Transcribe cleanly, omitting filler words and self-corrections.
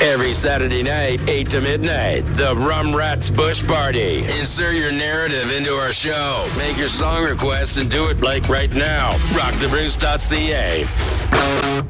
Every Saturday night, 8 to midnight, the Rum Rats Bush Party. Insert your narrative into our show. Make your song request and do it like right now. Rockthebruce.ca.